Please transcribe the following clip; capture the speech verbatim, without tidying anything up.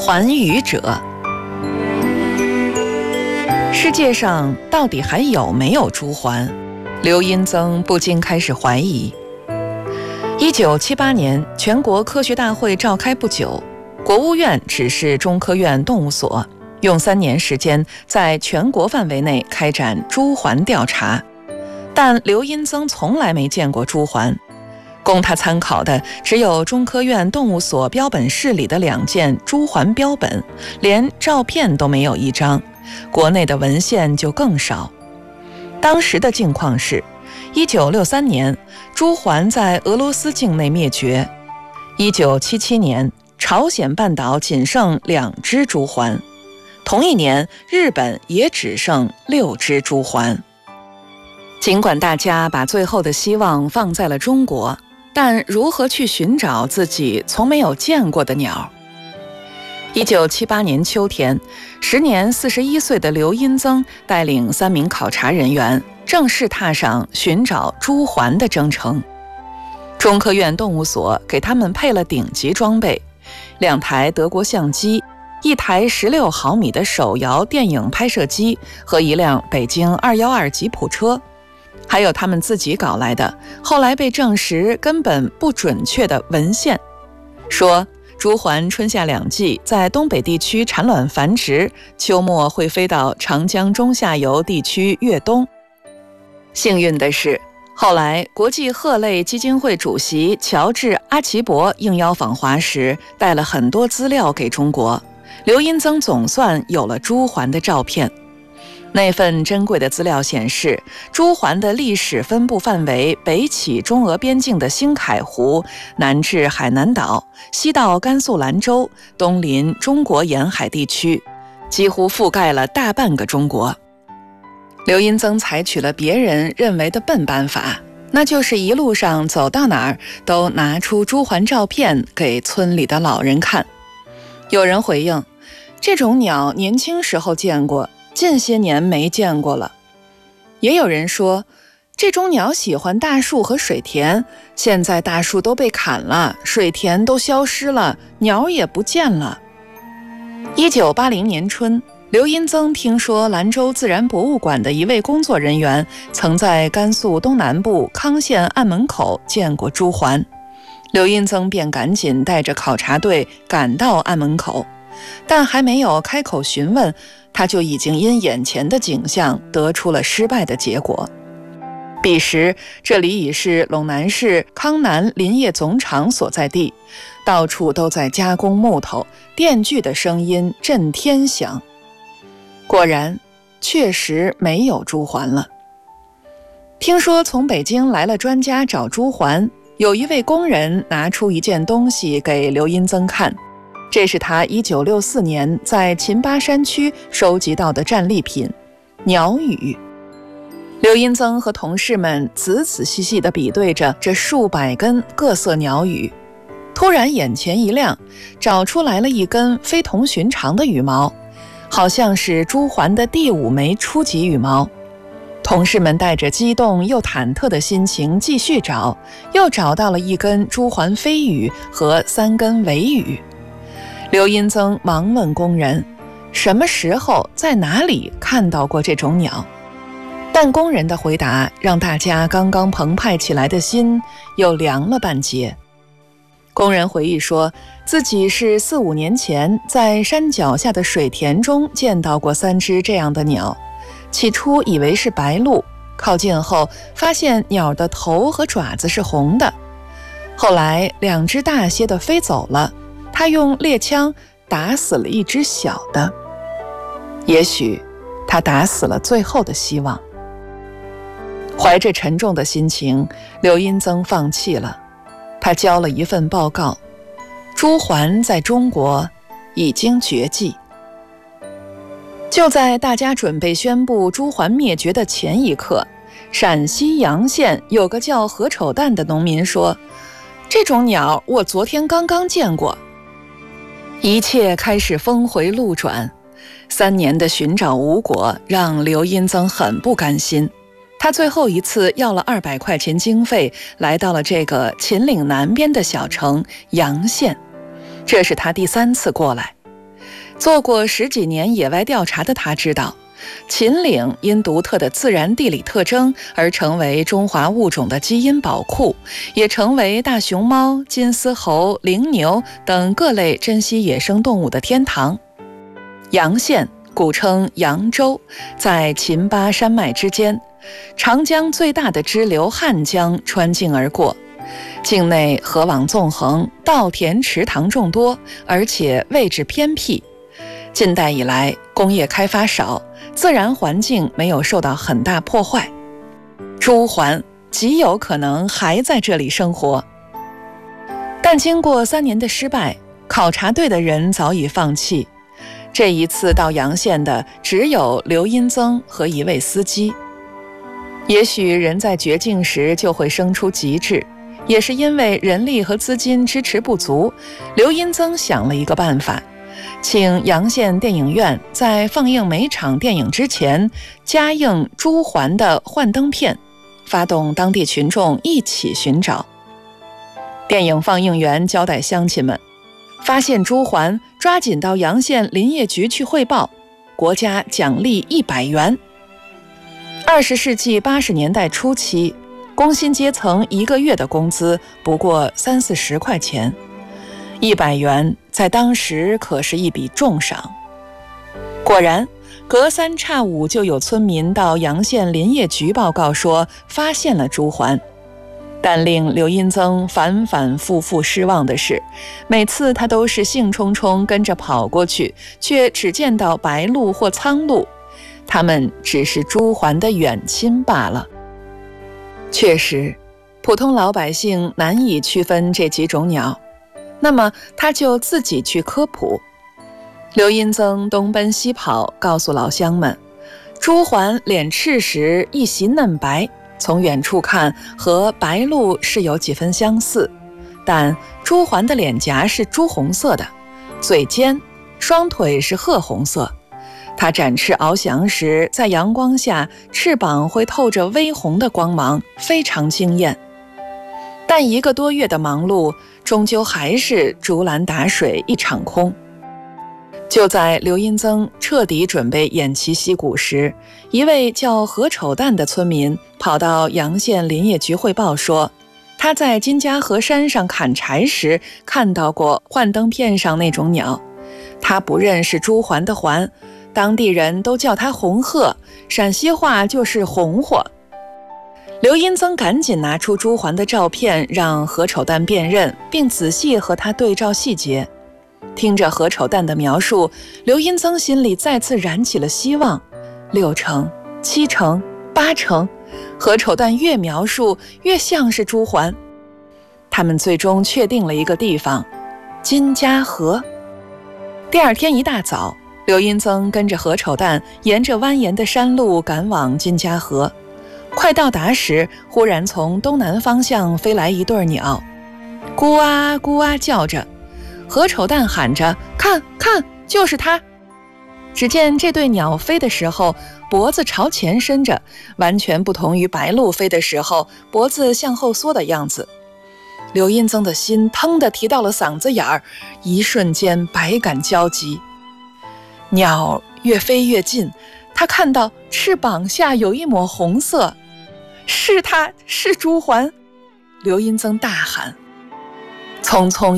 环宇者。世界上到底还有没有朱鹮？刘荫增不禁开始怀疑。一九七八年，全国科学大会召开不久，国务院指示中科院动物所用三年时间在全国范围内开展朱鹮调查，但刘荫增从来没见过朱鹮。供他参考的只有中科院动物所标本室里的两件朱鹮标本，连照片都没有一张，国内的文献就更少。当时的境况是一九六三年朱鹮在俄罗斯境内灭绝，一九七七年朝鲜半岛仅剩两只朱鹮，同一年日本也只剩六只朱鹮。尽管大家把最后的希望放在了中国，但如何去寻找自己从没有见过的鸟？一九七八年秋天，时年四十一岁的刘荫增带领三名考察人员正式踏上寻找朱鹮的征程。中科院动物所给他们配了顶级装备，两台德国相机，一台十六毫米的手摇电影拍摄机和一辆北京二一二吉普车，还有他们自己搞来的后来被证实根本不准确的文献，说朱鹮春夏两季在东北地区产卵繁殖，秋末会飞到长江中下游地区越冬。幸运的是，后来国际鹤类基金会主席乔治·阿奇伯应邀访华时，带了很多资料给中国，刘荫增总算有了朱鹮的照片。那份珍贵的资料显示，朱鹮的历史分布范围北起中俄边境的兴凯湖，南至海南岛，西到甘肃兰州，东临中国沿海地区，几乎覆盖了大半个中国。刘荫增采取了别人认为的笨办法，那就是一路上走到哪儿都拿出朱鹮照片给村里的老人看。有人回应，这种鸟年轻时候见过，近些年没见过了。也有人说，这种鸟喜欢大树和水田，现在大树都被砍了，水田都消失了，鸟也不见了。一九八零年春，刘荫增听说兰州自然博物馆的一位工作人员曾在甘肃东南部康县岸门口见过朱鹮，刘荫增便赶紧带着考察队赶到岸门口，但还没有开口询问，他就已经因眼前的景象得出了失败的结果。彼时这里已是陇南市康南林业总厂所在地，到处都在加工木头，电锯的声音震天响。果然确实没有朱鹮了。听说从北京来了专家找朱鹮，有一位工人拿出一件东西给刘荫增看，这是他一九六四年在秦巴山区收集到的战利品——鸟语。刘荫增和同事们仔仔细细地比对着这数百根各色鸟语，突然眼前一亮，找出来了一根非同寻常的羽毛，好像是朱鹮的第五枚初级羽毛。同事们带着激动又忐忑的心情继续找，又找到了一根朱鹮飞羽和三根尾羽。刘荫增忙问工人，什么时候在哪里看到过这种鸟？但工人的回答让大家刚刚澎湃起来的心又凉了半截。工人回忆说，自己是四五年前在山脚下的水田中见到过三只这样的鸟，起初以为是白鹭，靠近后发现鸟的头和爪子是红的，后来两只大些的飞走了，他用猎枪打死了一只小的，也许他打死了最后的希望。怀着沉重的心情，刘荫增放弃了。他交了一份报告，朱鹮在中国已经绝迹。就在大家准备宣布朱鹮灭绝的前一刻，陕西洋县有个叫何丑蛋的农民说，这种鸟我昨天刚刚见过。一切开始峰回路转，三年的寻找无果，让刘荫增很不甘心。他最后一次要了二百块钱经费，来到了这个秦岭南边的小城洋县，这是他第三次过来。 做过十几年野外调查的他知道，秦岭因独特的自然地理特征而成为中华物种的基因宝库，也成为大熊猫、金丝猴、羚牛等各类珍稀野生动物的天堂。洋县古称扬州，在秦巴山脉之间，长江最大的支流汉江穿境而过，境内河网纵横，稻田池塘众多，而且位置偏僻。近代以来，工业开发少，自然环境没有受到很大破坏，朱鹮极有可能还在这里生活。但经过三年的失败，考察队的人早已放弃。这一次到洋县的只有刘荫增和一位司机。也许人在绝境时就会生出极致，也是因为人力和资金支持不足，刘荫增想了一个办法，请洋县电影院在放映每场电影之前加映朱鹮的幻灯片，发动当地群众一起寻找。电影放映员交代乡亲们，发现朱鹮抓紧到洋县林业局去汇报，国家奖励一百元。二十世纪八十年代初期，工薪阶层一个月的工资不过三四十块钱，一百元在当时可是一笔重赏。果然，隔三差五就有村民到洋县林业局报告说发现了朱鹮。但令刘荫增反反复复失望的是，每次他都是兴冲冲跟着跑过去，却只见到白鹭或苍鹭，它们只是朱鹮的远亲罢了。确实，普通老百姓难以区分这几种鸟，那么他就自己去科普。刘荫增东奔西跑，告诉老乡们，朱鹮脸赤时一袭嫩白，从远处看和白鹭是有几分相似，但朱鹮的脸颊是朱红色的，嘴尖，双腿是褐红色。它展翅翱翔时，在阳光下翅膀会透着微红的光芒，非常惊艳。但一个多月的忙碌，终究还是竹篮打水一场空。就在刘荫增彻底准备偃旗息鼓时，一位叫何丑蛋的村民跑到洋县林业局汇报说，他在金家河山上砍柴时看到过幻灯片上那种鸟，他不认识朱鹮的鹮，当地人都叫它红鹤，陕西话就是红火。刘荫增赶紧拿出朱鹮的照片让何丑蛋辨认，并仔细和他对照细节。听着何丑蛋的描述，刘荫增心里再次燃起了希望。六成、七成、八成，何丑蛋越描述越像是朱鹮。他们最终确定了一个地方，金家河。第二天一大早，刘荫增跟着何丑蛋沿着蜿蜒的山路赶往金家河。快到达时，忽然从东南方向飞来一对鸟，咕啊咕啊叫着。何丑蛋喊着，看看，就是它。只见这对鸟飞的时候脖子朝前伸着，完全不同于白鹭飞的时候脖子向后缩的样子。刘荫增的心腾地提到了嗓子眼儿，一瞬间百感交集。鸟越飞越近，他看到翅膀下有一抹红色，是它，是朱鹮！刘荫增大喊。匆匆